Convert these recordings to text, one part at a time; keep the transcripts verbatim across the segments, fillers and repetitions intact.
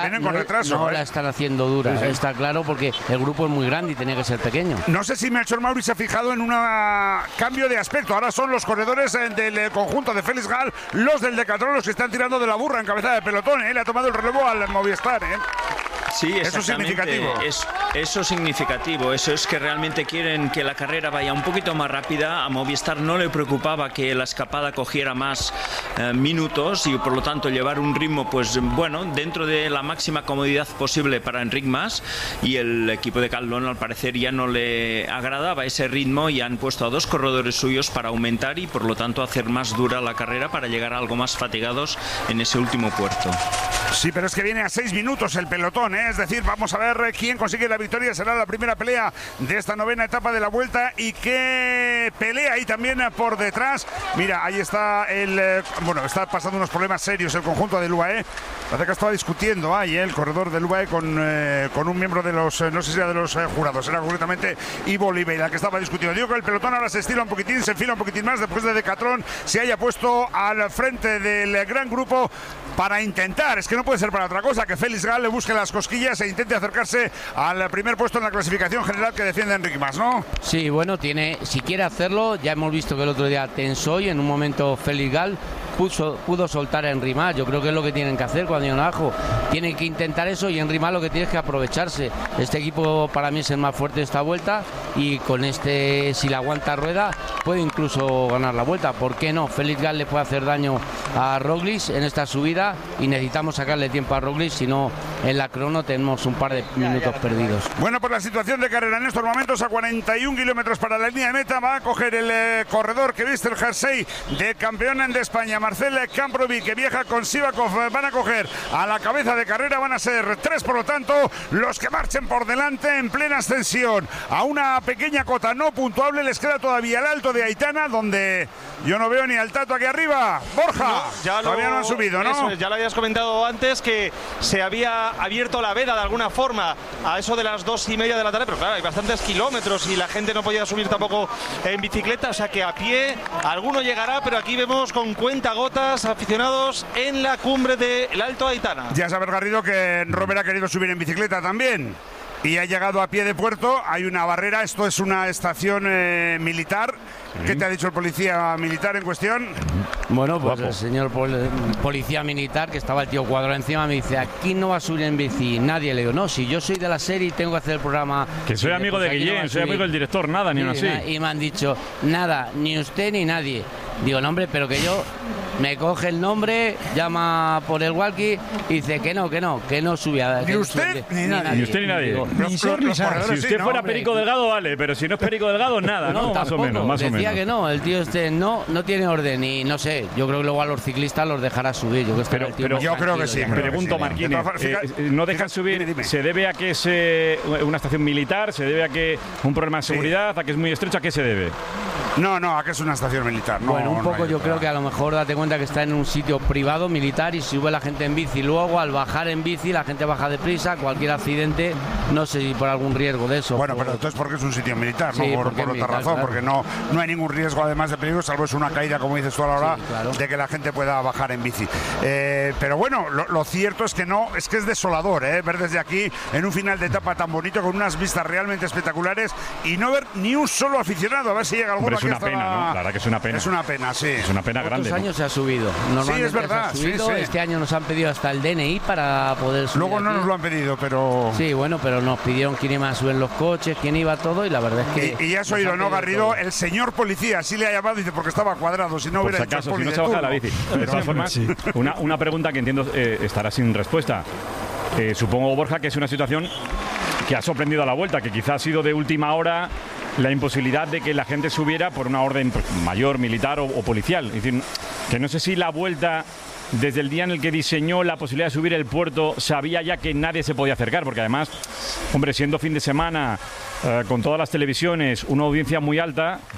Vienen con no, retraso. No ¿eh? la están haciendo dura, sí, sí. Está claro, porque el grupo es muy grande y tenía que ser pequeño. No sé si Melchor Mauri se ha fijado en un cambio de aspecto. Ahora son los corredores del conjunto de Félix Gal, los del Decathlon, los que están tirando de la burra en cabeza de pelotón. ¿eh? Le ha tomado el relevo al Movistar. ¿eh? Sí, eso es significativo. Es, eso es significativo. Eso es que realmente quieren que la carrera vaya un poquito más rápida. A Movistar no le preocupaba que la escapada cogiera más eh, minutos y por lo tanto llevar un ritmo, pues bueno, dentro de la máxima comodidad posible para Enric Mas, y el equipo de Decathlon al parecer ya no le agradaba ese ritmo y han puesto a dos corredores suyos para aumentar y por lo tanto hacer más dura la carrera para llegar algo más fatigados en ese último puerto. Sí, pero es que viene a seis minutos el pelotón, ¿eh? Es decir, vamos a ver quién consigue la victoria. Será la primera pelea de esta novena etapa de la Vuelta y qué pelea ahí también por detrás. Mira, ahí está el... Eh, bueno, está pasando unos problemas serios el conjunto del U A E. Parece que estaba discutiendo ahí eh, el corredor del U A E con, eh, con un miembro de los... Eh, no sé si era de los eh, jurados, era concretamente Ivo Oliveira el que estaba discutiendo. Digo que el pelotón ahora se estira un poquitín, se enfila un poquitín más después de Decathlon se haya puesto al frente del gran grupo para intentar, es que no puede ser para otra cosa, que Félix Gal le busque las cosquillas e intente acercarse al primer puesto en la clasificación general que defiende Enric Mas, ¿no? Sí, bueno, tiene, si quiere hacerlo, ya hemos visto que el otro día tensó y en un momento Félix Gal puso, pudo soltar a Enric Mas. Yo creo que es lo que tienen que hacer cuando hay un ajo. Tienen que intentar eso y Enric Mas lo que tiene es que aprovecharse. Este equipo para mí es el más fuerte de esta vuelta y con este, si la aguanta Rueda, puede incluso ganar la vuelta. ¿Por qué no? Félix Gal le puede hacer daño a Roglic en esta subida y necesitamos sacarle tiempo a Roglic, si no en la crono tenemos un par de minutos perdidos. Bueno, pues la situación de carrera en estos momentos a cuarenta y un kilómetros para la línea de meta va a coger el eh, corredor que viste el jersey de campeón de España, Marcel Camprovi, que viaja con Sivakov. Van a coger a la cabeza de carrera, van a ser tres por lo tanto los que marchen por delante en plena ascensión. A una pequeña cota no puntuable les queda todavía el Alto de Aitana, donde yo no veo ni al Tato aquí arriba. Borja, no, ya todavía lo, no han subido, ¿no? Eso, ya lo habías comentado antes, que se había abierto la veda de alguna forma a eso de las dos y media de la tarde, pero claro, hay bastantes kilómetros y la gente no podía subir tampoco en bicicleta, o sea que a pie alguno llegará, pero aquí vemos con cuentagotas aficionados en la cumbre del Alto Aitana. Ya sabes, Garrido, que Robert ha querido subir en bicicleta también y ha llegado a pie de puerto. Hay una barrera, esto es una estación eh, militar. Sí. ¿Qué te ha dicho el policía militar en cuestión? Bueno, pues Guapo. El señor pol policía militar, que estaba el tío Cuadro encima, me dice, aquí no va a subir en bici nadie. Le digo, no, si yo soy de la serie y tengo que hacer el programa... Que soy amigo de Guillén, no soy amigo del director, nada, ni uno así. Y me han dicho, nada, ni usted ni nadie. Digo, no, hombre, pero que yo... Me coge el nombre, llama por el walkie y dice que no, que no, que no subía. Ni usted ni, ni nadie. Ni usted ni nadie. Digo, ni los, los, los si usted sí, fuera no, Perico Delgado, vale, pero si no es Perico Delgado, nada, ¿no? no Más o menos, más o menos. Decía que no, el tío este no, no tiene orden y no sé, yo creo que luego a los ciclistas los dejará subir. Yo, que pero, el tío pero yo creo que sí. Me pregunto, sí, Marquínez, eh, ¿no dejan subir? Dime, dime. ¿Se debe a que es eh, una estación militar? ¿Se debe a que un problema de seguridad? Sí. ¿A que es muy estrecho? ¿A qué se debe? No, no, a que es una estación militar. No, bueno, un poco no yo creo que a lo mejor date cuenta que está en un sitio privado, militar, y sube la gente en bici. Luego, al bajar en bici, la gente baja deprisa. Cualquier accidente, no sé si por algún riesgo de eso. Bueno, por... pero entonces porque es un sitio militar, sí, no por, por otra militar, razón, claro. Porque no, no hay ningún riesgo además de peligro, salvo es una caída, como dices tú a la hora, sí, claro. de que la gente pueda bajar en bici. Eh, pero bueno, lo, lo cierto es que no, es que es desolador, ¿eh? Ver desde aquí, en un final de etapa tan bonito, con unas vistas realmente espectaculares, y no ver ni un solo aficionado, a ver si llega alguno. Hombre, es aquí una pena, la... ¿no? La verdad que es una pena. Es una pena, sí. Es una pena grande. Otros años ¿no? se ha subido. Sí, es verdad. Se ha subido. Sí, sí. Este año nos han pedido hasta el D N I para poder subir. Luego no aquí. nos lo han pedido, pero... Sí, bueno, pero nos pidieron quién iba a subir los coches, quién iba todo, y la verdad es que... Y, y ya has oído, ¿no, Garrido? Todo. El señor policía, así le ha llamado, dice, porque estaba cuadrado, si no Por hubiera si acaso, hecho si no de se baja turno. la bici. De todas formas, sí. una, una pregunta que entiendo eh, estará sin respuesta. Eh, supongo, Borja, que es una situación que ha sorprendido a la vuelta, que quizá ha sido de última hora la imposibilidad de que la gente subiera por una orden mayor, militar o, o policial. Es decir, que no sé si la vuelta, desde el día en el que diseñó la posibilidad de subir el puerto, sabía ya que nadie se podía acercar, porque además, hombre, siendo fin de semana, eh, con todas las televisiones, una audiencia muy alta,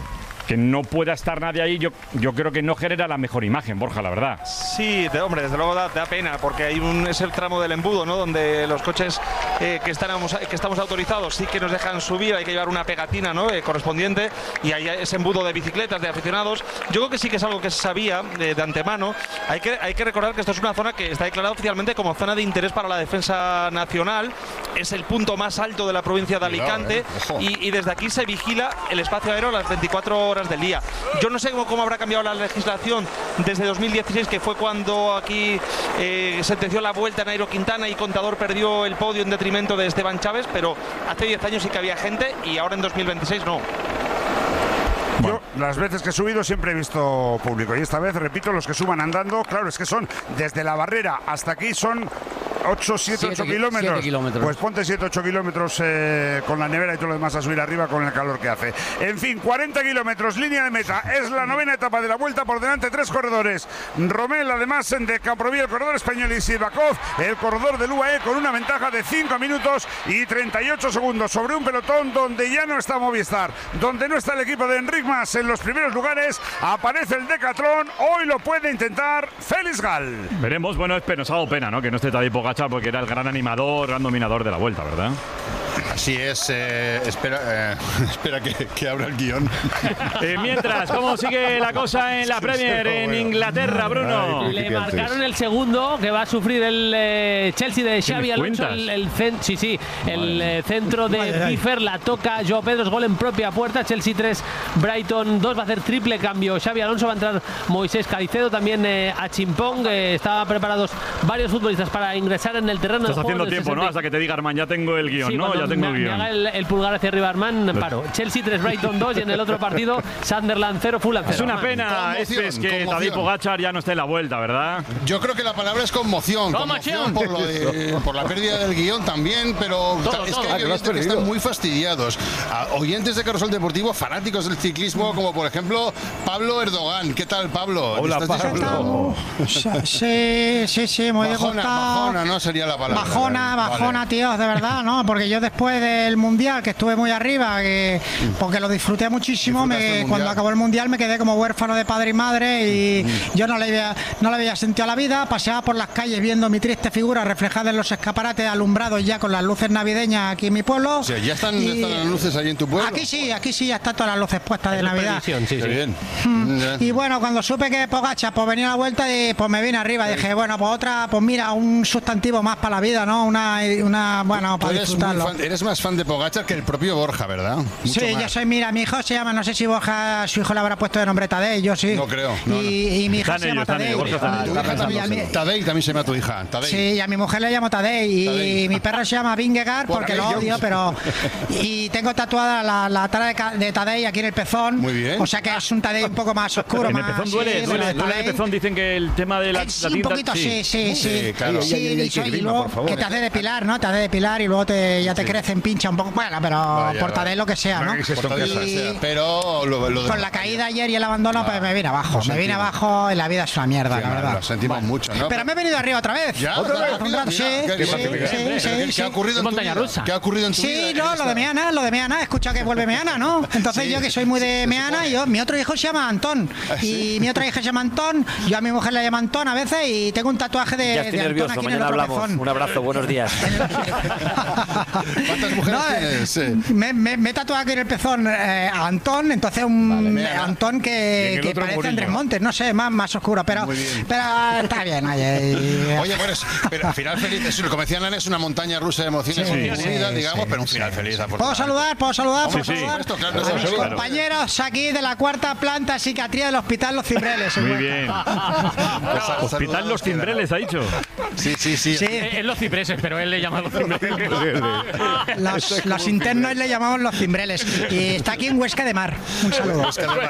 que no pueda estar nadie ahí, yo, yo creo que no genera la mejor imagen, Borja, la verdad. Sí, de, hombre, desde luego da, da pena, porque hay un, es el tramo del embudo, ¿no? Donde los coches eh, que, estamos, que estamos autorizados sí que nos dejan subir, hay que llevar una pegatina, ¿no? Eh, correspondiente, y hay ese embudo de bicicletas, de aficionados. Yo creo que sí que es algo que se sabía eh, de antemano. Hay que, hay que recordar que esto es una zona que está declarada oficialmente como zona de interés para la defensa nacional. Es el punto más alto de la provincia de Alicante. Cuidado, eh. y, y desde aquí se vigila el espacio aéreo las veinticuatro horas del día. Yo no sé cómo, cómo habrá cambiado la legislación desde dos mil dieciséis, que fue cuando aquí eh, sentenció la vuelta Nairo Quintana y Contador perdió el podio en detrimento de Esteban Chávez, pero hace diez años sí que había gente y ahora en dos mil veintiséis no. Yo, las veces que he subido siempre he visto público, y esta vez, repito, los que suban andando, claro, es que son desde la barrera hasta aquí son ocho, siete, ocho kilómetros. kilómetros. Pues ponte siete, ocho kilómetros eh, con la nevera y todo lo demás a subir arriba con el calor que hace. En fin, cuarenta kilómetros, línea de meta. Es la novena etapa de la Vuelta, por delante tres corredores. Romel, además de Camproví, el corredor español, y Silvakov, el corredor del U A E, con una ventaja de cinco minutos y treinta y ocho segundos sobre un pelotón donde ya no está Movistar, donde no está el equipo de Enric Mas en los primeros lugares. Aparece el Decathlon, hoy lo puede intentar Félix Gal. Veremos, bueno, es nos ha dado pena, ¿no? Que no esté Tadej Pogačar, porque era el gran animador, gran dominador de la Vuelta, ¿verdad? Así es, eh, espera, eh, espera que, que abra el guión. Eh, mientras, ¿cómo sigue la cosa en la Premier en Inglaterra, Bruno? Le marcaron el segundo, que va a sufrir el eh, Chelsea de Xabi Alonso. El, el cent, sí, sí, el eh, centro de Piffer la toca Joao Pedro, gol en propia puerta. Chelsea tres, Brighton dos, va a hacer triple cambio Xabi Alonso, va a entrar Moisés Caicedo, también eh, a Chimpong. Eh, estaban preparados varios futbolistas para ingresar en el terreno. Estás haciendo tiempo, sesenta... ¿no? Hasta que te diga Armand, ya tengo el guión, sí, ¿no? Ya tengo me, el guión. Me haga el, el pulgar hacia arriba, Armand, paro. Chelsea tres, Brighton dos, y en el otro partido Sunderland cero, Fulham cero. Es una pena este es que Tadej Pogačar ya no esté en la Vuelta, ¿verdad? Yo creo que la palabra es conmoción. Conmoción por, lo de, por la pérdida del guión también, pero todo, es todo. que hay oyentes que están muy fastidiados. A oyentes de Carrusel Deportivo, fanáticos del ciclismo, como por ejemplo Pablo Erdogan. ¿Qué tal, Pablo? Hola, Pablo. Sí, sí, sí, muy bajona, bajona, no sería la palabra. Bajona, bajona, vale. Tío, de verdad, ¿no? Porque yo después del Mundial, que estuve muy arriba, que, porque lo disfruté muchísimo, me, cuando acabó el Mundial me quedé como huérfano de padre y madre y mm. yo no le, había, no le había sentido a la vida. Paseaba por las calles viendo mi triste figura reflejada en los escaparates alumbrados ya con las luces navideñas aquí en mi pueblo. O sea, ¿ya están, y, están las luces allí en tu pueblo? Aquí sí, aquí sí, ya están todas las luces puestas de Navidad. Sí, sí. Bien. Mm. Y bueno, cuando supe que Pogačar pues venía a la Vuelta, y, pues me vine arriba. Sí. Dije, bueno, pues otra, pues mira, un sustantivo más para la vida, ¿no? Una, una bueno, para disfrutarlo. Fan, eres más fan de Pogačar que el propio Borja, ¿verdad? Mucho sí, más. Yo soy, mira, mi hijo se llama, no sé si Borja, su hijo le habrá puesto de nombre Tadej, yo sí. No creo. No, y, no. y mi hija se llama Tadej. Tadej también se llama tu hija. Tadej. Sí, y a mi mujer le llamo Tadej. Y Tadej. Mi perro se llama Vingegaard porque lo odio, pero. Y tengo tatuada la, la cara de Tadej aquí en el pezón. Muy bien. O sea que es un Tadej un poco más oscuro. En el pezón duele, sí, duele, duele el pezón. Dicen que el tema de la, sí, la tinta. Un poquito, sí, sí, sí. sí, claro. sí y, y, y, y luego que te hace depilar, ¿no? Te hace depilar y luego te, ya te sí. crecen, pincha un poco. Bueno, pero vaya, por Tadej lo que sea, ¿no? Y, pero lo, lo con la caída ayer y el abandono, ah, pues me vine abajo. Me vine abajo y la vida es una mierda, la verdad. Lo sentimos bueno. mucho, ¿no? Pero me he venido arriba otra vez. ¿Ya? ¿Otra vez? Sí, sí, ¿Qué ha ocurrido en tu vida? ¿Qué ha ocurrido en tu vida? Sí, no, lo de Meana, lo de Meana. He escuchado que vuelve Meana, ¿no? Entonces yo que soy muy de Meana, yo, mi otro hijo se llama Antón. Y mi otra hija se llama Antón. Yo a mi mujer le llamo Antón a veces y tengo un tatuaje de, ya estoy de nervioso, Antón aquí mañana en el hablamos. pezón. Un abrazo, buenos días. ¿Cuántas mujeres no, tienes? Sí. Me, me, me he tatuado aquí en el pezón eh, a Antón, entonces un vale, Antón que, que parece Murillo. Andrés Montes, no sé, más, más oscuro, pero, pero está bien. Oye, y... oye pues, pero al final feliz, es, como decía Nana, es una montaña rusa de emociones sí, unidas, sí, digamos, sí, pero un final sí, feliz. ¿Puedo saludar? ¿Puedo saludar? ¿Puedo sí, saludar? Sí. Claro, a mis claro. compañeros aquí de la cuarta planta psiquiatría del Hospital Los Cimbreles. Muy bien. Hospital Los Cimbreles, ha dicho. Sí, sí, sí. sí. Es Los Cipreses, pero él le llama Los Cimbreles. los, los internos le llamamos Los Cimbreles. Y está aquí en Huesca de Mar. Un saludo.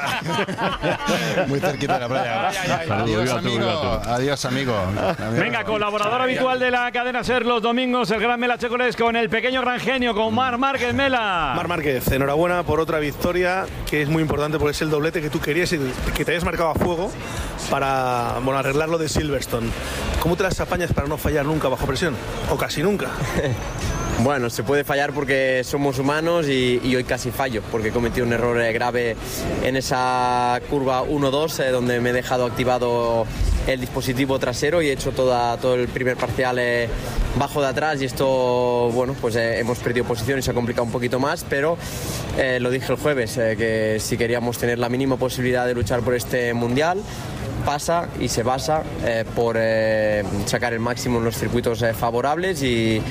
Muy cerquita de la playa. Adiós, amigo. Adiós, amigo. Venga, colaborador habitual de la cadena SER los domingos, el gran Mela Checoles con el pequeño gran genio, con Marc Márquez. Mela. Marc Márquez, enhorabuena por otra victoria que es muy importante porque es el doblete que tú querías y que te habías marcado a fuego para bueno, arreglar lo de Silverstone. ¿Cómo te las apañas para no fallar nunca bajo presión? O casi nunca. Bueno, se puede fallar porque somos humanos y, y hoy casi fallo, porque he cometido un error grave en esa curva uno dos, eh, donde me he dejado activado el dispositivo trasero y he hecho toda, todo el primer parcial eh, bajo de atrás, y esto, bueno, pues eh, hemos perdido posición y se ha complicado un poquito más, pero eh, lo dije el jueves, eh, que si queríamos tener la mínima posibilidad de luchar por este mundial, pasa y se basa eh, por eh, sacar el máximo en los circuitos eh, favorables y,